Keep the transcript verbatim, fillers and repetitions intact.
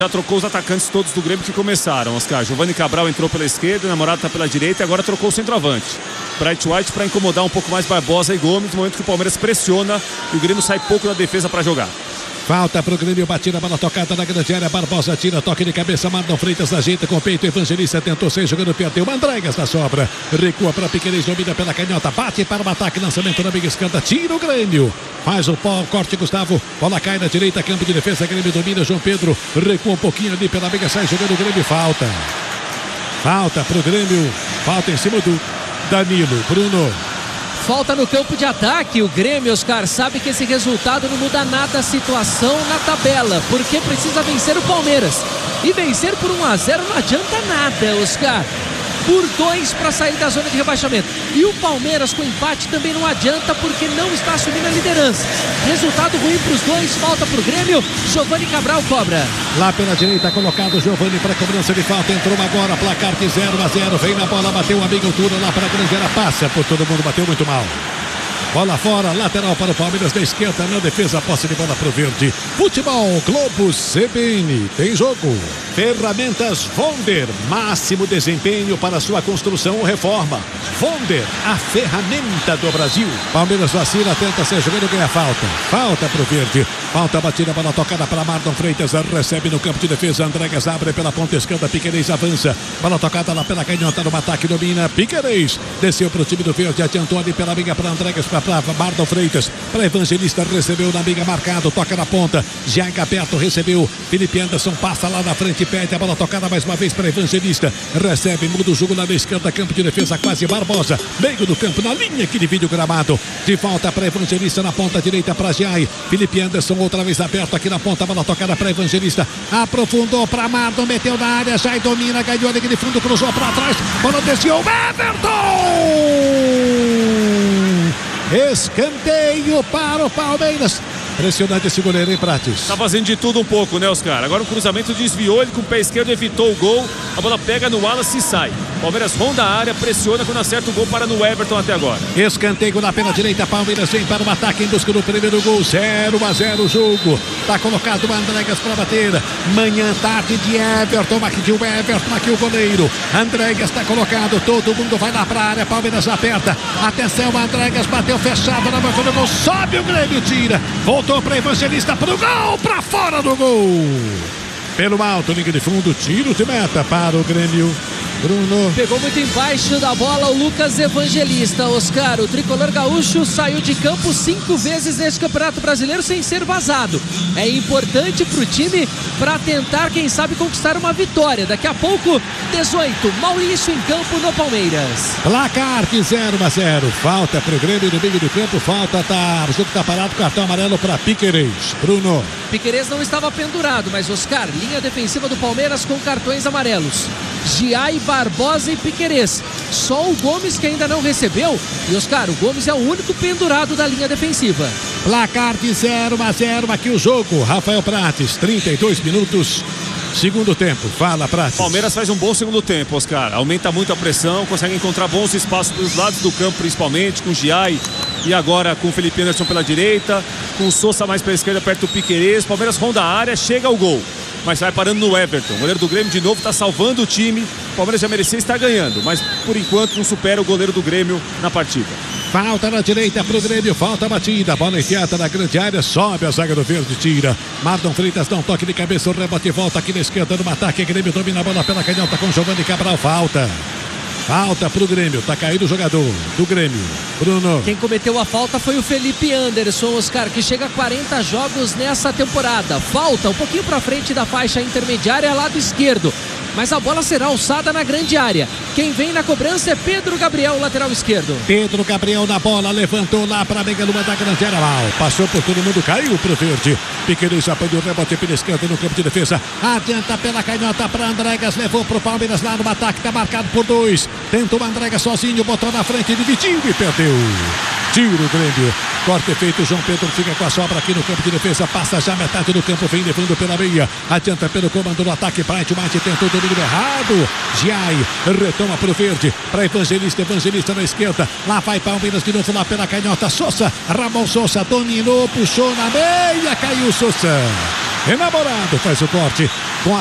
Já trocou os atacantes todos do Grêmio que começaram, Oscar. Giovani Cabral entrou pela esquerda, o Namorado está pela direita e agora trocou o centroavante. Bright White para incomodar um pouco mais Barbosa e Gomes, no momento que o Palmeiras pressiona e o Grêmio sai pouco da defesa para jogar. Falta pro Grêmio, batida, bola tocada na grande área, Barbosa tira, toque de cabeça, Marlon Freitas ajeita com o peito, Evangelista tentou sair jogando, perdeu, Andregas na sobra, recua para Piquerez, domina pela canhota, bate para o ataque, lançamento na meia esquerda, tira o Grêmio, faz o pau, corte Gustavo, bola cai na direita, campo de defesa, Grêmio domina, João Pedro, recua um pouquinho ali pela meia, sai jogando o Grêmio, falta, falta pro Grêmio, falta em cima do Danilo, Bruno. Falta no campo de ataque, o Grêmio, Oscar, sabe que esse resultado não muda nada a situação na tabela, porque precisa vencer o Palmeiras. E vencer por um a zero não adianta nada, Oscar. Por dois para sair da zona de rebaixamento. E o Palmeiras com empate também não adianta, porque não está assumindo a liderança. Resultado ruim para os dois, falta para o Grêmio, Giovani Cabral cobra. Lá pela direita, colocado Giovani para cobrança de falta, entrou agora, placar de zero a zero, vem na bola, bateu o amigo Altura lá para a grande área, passa por todo mundo, bateu muito mal. Bola fora, lateral para o Palmeiras, da esquerda, na defesa, posse de bola para o verde. Futebol, Globo, C B N, tem jogo. Ferramentas Fonder, máximo desempenho para sua construção ou reforma. Fonder, a ferramenta do Brasil. Palmeiras vacila, tenta ser jogando, ganha falta. Falta para o verde, falta batida, bola tocada para Marlon Freitas, recebe no campo de defesa, Andregas abre pela ponta esquerda, Piquerez avança. Bola tocada lá pela canhota, no ataque, domina, Piquerez. Desceu para o time do verde, adiantou ali pela amiga para Andregas, para Marlon Freitas, para Evangelista, recebeu na amiga, marcado, toca na ponta, Jaga perto, recebeu, Felipe Anderson passa lá na frente, pede a bola tocada mais uma vez para Evangelista, recebe, muda o jogo lá na esquerda, campo de defesa, quase Barbosa, meio do campo, na linha que divide o gramado, de volta para Evangelista, na ponta direita para Jai, Felipe Anderson outra vez aberto aqui na ponta, bola tocada para Evangelista, aprofundou para Marlon, meteu na área, Jai domina, ganhou ali de fundo, cruzou para trás, bola desceu, Everton! Escanteio para o Palmeiras. Impressionante esse goleiro, hein, Prates? Tá fazendo de tudo um pouco, né, Oscar? Agora o cruzamento desviou, ele com o pé esquerdo evitou o gol. A bola pega no Wallace e sai. Palmeiras ronda a área, pressiona, quando acerta o gol, para no Everton até agora. Escanteio na pela direita, Palmeiras vem para o ataque em busca do primeiro gol. zero a zero o jogo. Tá colocado o Andregas para bater. Manhã, tarde de Everton, aqui de Everton, aqui o goleiro. Andregas está colocado, todo mundo vai lá para a área, Palmeiras aperta. Atenção, Andregas bateu fechado na boca do gol, sobe o Grêmio, tira. Voltou para Evangelista, para o gol, para fora do gol. Pelo alto, linha de fundo, tiro de meta para o Grêmio. Bruno. Pegou muito embaixo da bola o Lucas Evangelista, Oscar. O tricolor gaúcho saiu de campo cinco vezes nesse Campeonato Brasileiro sem ser vazado. É importante para o time para tentar, quem sabe, conquistar uma vitória. Daqui a pouco, dezoito, Maurício em campo no Palmeiras. Placar de zero a zero. Falta para o Grêmio no meio do campo. Falta, tá, o jogo está parado, cartão amarelo para Piquerez. Bruno. Piquerez não estava pendurado, mas Oscar, linha defensiva do Palmeiras com cartões amarelos. Giai, Barbosa e Piquerez. Só o Gomes que ainda não recebeu. E Oscar, o Gomes é o único pendurado da linha defensiva. Placar de zero a zero aqui o jogo. Rafael Prates, trinta e dois minutos. Segundo tempo, fala Prates. Palmeiras faz um bom segundo tempo, Oscar. Aumenta muito a pressão, consegue encontrar bons espaços dos lados do campo, principalmente com Giai e agora com o Felipe Anderson pela direita, com o Sousa mais pela esquerda perto do Piquerez. Palmeiras ronda a área, chega ao gol, mas vai parando no Everton. O goleiro do Grêmio de novo está salvando o time. O Palmeiras já merecia estar ganhando, mas por enquanto não supera o goleiro do Grêmio na partida. Falta na direita pro Grêmio, falta a batida, bola enfiada na grande área, sobe a zaga do verde, tira. Marlon Freitas dá um toque de cabeça, o rebote volta aqui na esquerda no ataque, Grêmio domina a bola pela canhota com Giovani Cabral, falta. Falta pro Grêmio, tá caído o jogador do Grêmio. Bruno. Quem cometeu a falta foi o Felipe Anderson, Oscar, que chega a quarenta jogos nessa temporada. Falta um pouquinho pra frente da faixa intermediária, lado esquerdo. Mas a bola será alçada na grande área. Quem vem na cobrança é Pedro Gabriel, lateral esquerdo. Pedro Gabriel na bola, levantou lá para a meia-lua da grande área. Mal, passou por todo mundo, caiu pro verde. Piquerez apanhou o rebote pela esquerda no campo de defesa. Adianta pela canhota para Andregas, levou pro Palmeiras lá no ataque, tá marcado por dois. Tentou o Andregas sozinho, botou na frente, dividiu e perdeu. Tiro Grêmio. Corte feito, João Pedro fica com a sobra aqui no campo de defesa, passa já metade do campo, vem levando pela meia, adianta pelo comando no ataque, Bright White tentou o domínio errado, Giai retoma pro verde, para Evangelista, Evangelista na esquerda, lá vai Palmeiras de novo lá pela canhota, Sousa, Ramon Sousa dominou, puxou na meia, caiu Sousa. Enamorado faz o corte com a